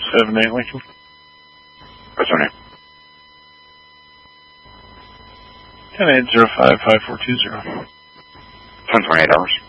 78 Lincoln. What's your name? 10805-5420. 1028 hours.